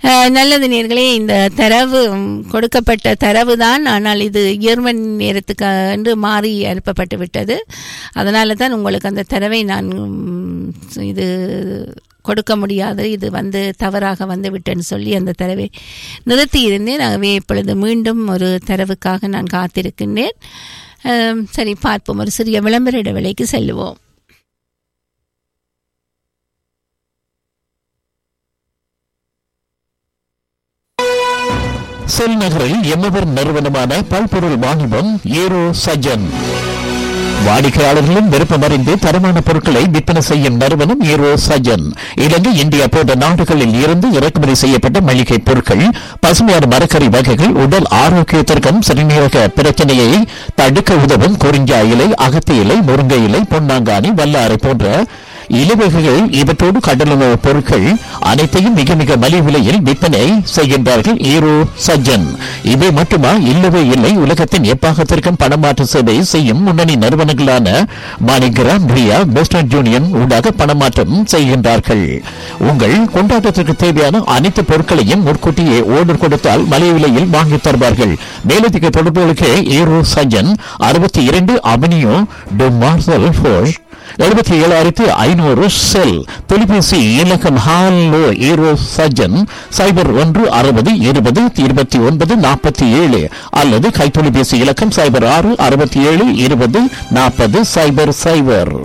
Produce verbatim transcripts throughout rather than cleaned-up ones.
நல்லது நேயர்களே, இந்த தரவு கொடுக்கப்பட்ட தரவு தான், ஆனால் இது ஜெர்மன் நேரத்துக்கு என்று மாறி அனுப்பப்பட்டு விட்டது. அதனால தான் உங்களுக்கு அந்த தரவை நான் இது கொடுக்க முடியாது, இது வந்து தவறாக வந்து விட்டேன்னு சொல்லி அந்த தரவை நிறுத்தி இருந்தேன். ஆகவே இப்பொழுது மீண்டும் ஒரு தரவுக்காக நான் காத்திருக்கின்றேன். சரி, பார்ப்போம். ஒரு சிறிய விளம்பர இடைவேளைக்கு செல்லுவோம். செல் நகரில் எம்மவர் நிறுவனமான பல்பொருள் வாணிபம் ஏரோ சஜன். வாடிக்கையாளர்களும் விருப்பமறிந்து தரமான பொருட்களை விற்பனை செய்யும் நிறுவனம் ஏரோ சஜன். இலங்கை, இந்தியா போன்ற நாடுகளில் இருந்து இறக்குமதி செய்யப்பட்ட மளிகை பொருட்கள், பசுமையான மரக்கறி வகைகள், உடல் ஆரோக்கியத்திற்கும் சிறுநீரக பிரச்சனையை தடுக்க உதவும் குறிஞ்சா இலை, அகத்தி இலை, முருங்கை இலை, பொன்னாங்கானி, வல்லாரை போன்ற இலவகைகள், இவற்றோடு கடலுணவு பொருட்கள் அனைத்தையும் மிக மிக மலிவு விலையில் விற்பனை செய்கின்றார்கள் ஈரோ சஜ்ஜன். இவை மட்டுமா? இல்லவே இல்லை. உலகத்தின் எப்பாகத்திற்கும் பணமாற்று சேவை செய்யும் முன்னணி நிறுவனங்களான மாணிகிராம், ரியா, வெஸ்டர்ன் யூனியன் ஊடாக பணமாற்றம் செய்கின்றார்கள். உங்கள் கொண்டாட்டத்திற்கு தேவையான அனைத்து பொருட்களையும் முன்கூட்டியே ஓர்டர் கொடுத்தால் மலிவு விலையில் வாங்கி தருவார்கள். மேலதிக தொடர்புகளுக்கு ஈரோ சஜ்ஜன் அறுபத்தி இரண்டு அவென்யூ டு மார்சல் ஃபோர்ஸ் எழுபத்தி ஏழாயிரத்தி ஐநூறு செல். தொலைபேசி இலக்கம் ஹாலோ ஈரோ சஜன் சைபர் ஒன்று அறுபது இருபது இருபத்தி ஒன்பது நாற்பத்தி ஏழு அல்லது கைத்தொலைபேசி இலக்கம் சைபர் ஆறு அறுபத்தி ஏழு இருபது நாற்பது சைபர் சைபர்.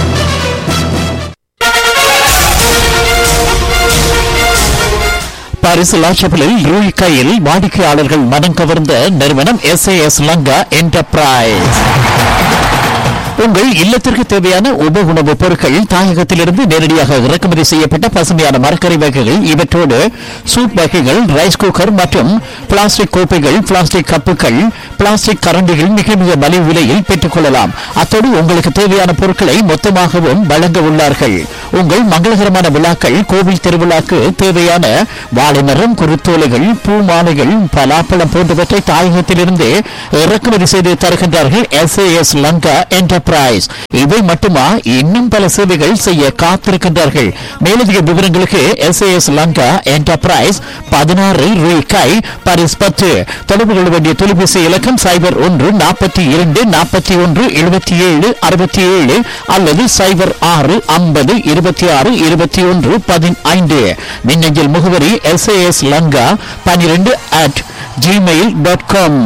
பாரிஸ் லாஷபிளில் ரூய் கையில் வாடிக்கையாளர்கள் மனம் கவர்ந்த நிறுவனம் S A S Lanka enterprise. உங்கள் இல்லத்திற்கு தேவையான உப உணவுப் பொருட்கள் தாயகத்திலிருந்து நேரடியாக இறக்குமதி செய்யப்பட்ட பசுமையான மரக்கறி வகைகள், இவற்றோடு சூப் வகைகள், ரைஸ் குக்கர் மற்றும் பிளாஸ்டிக் கோப்பைகள், பிளாஸ்டிக் கப்புகள், பிளாஸ்டிக் கரண்டிகள் மிக மிக மலிவு விலையில் பெற்றுக் கொள்ளலாம். அத்தோடு உங்களுக்கு தேவையான பொருட்களை மொத்தமாகவும் வழங்க உள்ளார்கள். உங்கள் மங்களகரமான விழாக்கள், கோவில் திருவிழாக்கு தேவையான வாழைமரம், குருத்தோலைகள், பூ மாலைகள், பலாப்பழம் போன்றவற்றை தாயகத்திலிருந்து இறக்குமதி செய்து தருகின்றார்கள் S A S Lanka enterprise. இவை மட்டுமா? இன்னும் பல சேவைகள் செய்ய காத்திருக்கின்றார்கள். மேலதிக விவரங்களுக்கு S A S Lanka enterprise பதினாறு ரூபாய் பாரிஸ் பத்து. தொடர்பு கொள்ள வேண்டிய தொலைபேசி இலக்கம் சைபர் ஒன்று நாற்பத்தி இரண்டு நாற்பத்தி ஒன்று எழுபத்தி ஏழு அறுபத்தி ஏழு அல்லது சைபர் ஆறு ஐம்பது இருபத்தி ஆறு இருபத்தி ஒன்று பதினைந்து. மின்னஞ்சல் முகவரி எஸ் ஏ எஸ் லங்கா பன்னிரண்டு at Gmail dot com.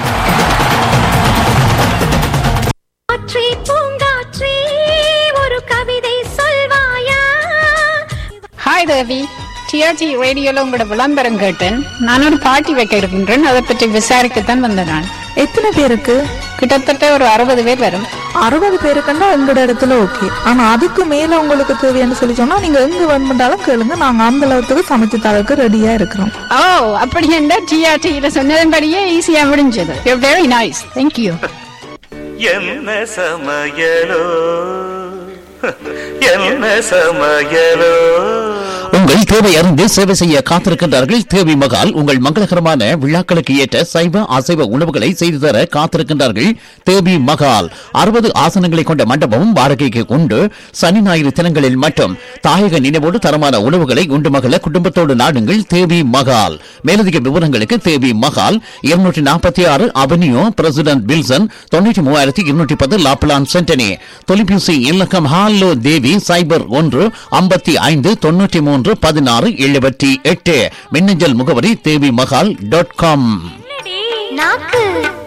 Hi Devi, TRT ரேடியோல உங்களோட விளம்பரம் கேட்டேன். நான் ஒரு பார்ட்டி வைக்க இருக்கின்றேன், அதை பற்றி விசாரிக்கத்தான் வந்தேன். நான் எத்தனை பேருக்கு? கிட்டத்தட்ட ஒரு அறுபது பேர் வரும். அறுபது பேருக்குன்னா எங்களோட இடத்துல ஓகே. ஆனா அதுக்கு மேல உங்களுக்கு தேவைன்னு சொல்லி சொன்னா நீங்க எங்க வேணுமென்றாலும் கேளுங்க, நாங்க அந்த அளவுக்கு சமைச்சு தரக்கு ரெடியா இருக்கிறோம். ஓ, அப்படி என்ன? டிஆர்டியில சொன்னதன்படியே ஈஸியா முடிஞ்சது. Very nice, thank you. என்ன சமையலோ என்ன சமையலோ. உங்கள் தேவை அறிந்து சேவை செய்ய காத்திருக்கின்றார்கள் தேவி மகால். உங்கள் மங்களகரமான விழாக்களுக்கு ஏற்ற சைவ அசைவ உணவுகளை செய்து தர காத்திருக்கின்றார்கள் தேவி மகால். அறுபது ஆசனங்களை கொண்ட மண்டபமும் வாடகைக்கு உண்டு. சனி ஞாயிறு தினங்களில் மட்டும் தாயக நினைவோடு தரமான உணவுகளை உண்டு மகள குடும்பத்தோடு நாடுங்கள் தேவி மகால். மேலதிக விவரங்களுக்கு தேவி மகால் இருநூற்றி நாற்பத்தி ஆறு அவென்யூ பிரசிடென்ட் வில்சன் தொண்ணூற்றி மூவாயிரத்தி இருநூற்றி பத்து லாப்லான் சென்டனி. தொலைபேசி இலக்கம் ஹாலோ தேவி சைபர் ஒன்று ஐம்பத்தி ஐந்து தொண்ணூற்றி மூன்று பதினாறு எழுபத்தி எட்டு. மின்னஞ்சல் முகவரி தேவி மகால் டாட் காம்.